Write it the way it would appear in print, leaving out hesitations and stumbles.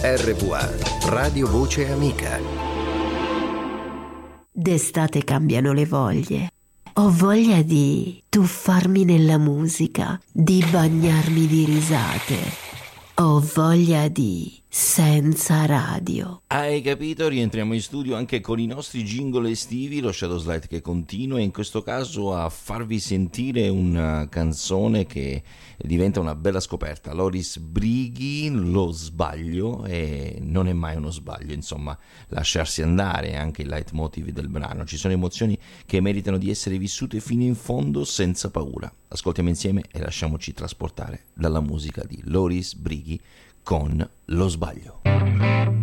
RPA, Radio Voce Amica. D'estate cambiano le voglie. Ho voglia di tuffarmi nella musica, di bagnarmi di risate. Ho voglia di senza radio. Hai capito? Rientriamo in studio anche con i nostri jingle estivi, lo Shadow Slide che continua, e in questo caso a farvi sentire una canzone che diventa una bella scoperta. Loris Brighi, Lo sbaglio, e non è mai uno sbaglio, insomma, lasciarsi andare è anche il leitmotiv del brano. Ci sono emozioni che meritano di essere vissute fino in fondo senza paura. Ascoltiamo insieme e lasciamoci trasportare dalla musica di Loris Brighi con Lo sbaglio.